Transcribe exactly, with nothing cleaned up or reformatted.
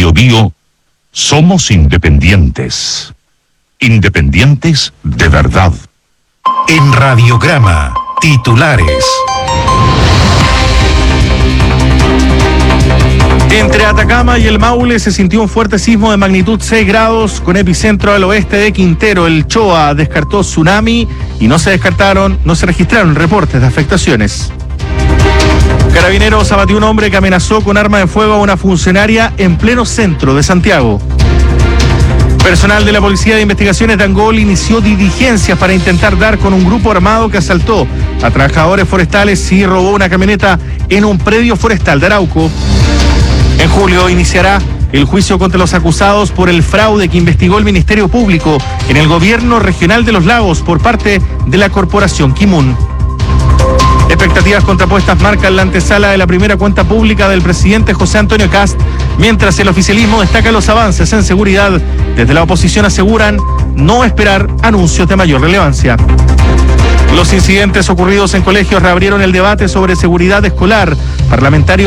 Biobío, somos independientes. Independientes de verdad. En Radiograma, titulares. Entre Atacama y el Maule se sintió un fuerte sismo de magnitud seis grados con epicentro al oeste de Quintero. El CHOA descartó tsunami y no se descartaron, no se registraron reportes de afectaciones. Carabineros abatió un hombre que amenazó con arma de fuego a una funcionaria en pleno centro de Santiago. Personal de la Policía de Investigaciones de Angol inició diligencias para intentar dar con un grupo armado que asaltó a trabajadores forestales y robó una camioneta en un predio forestal de Arauco. En julio iniciará el juicio contra los acusados por el fraude que investigó el Ministerio Público en el Gobierno Regional de los Lagos por parte de la Corporación Kimun. Expectativas contrapuestas marcan la antesala de la primera cuenta pública del presidente José Antonio Kast, mientras el oficialismo destaca los avances en seguridad. Desde la oposición aseguran no esperar anuncios de mayor relevancia. Los incidentes ocurridos en colegios reabrieron el debate sobre seguridad escolar. Parlamentarios